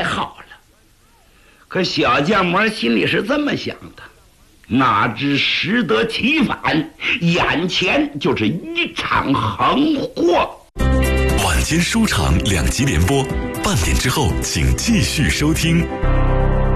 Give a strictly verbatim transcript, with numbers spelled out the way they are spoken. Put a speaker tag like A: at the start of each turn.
A: 好了。可小将模心里是这么想的，哪知适得其反，眼前就是一场横祸。
B: 晚间书场两集联播，半点之后请继续收听。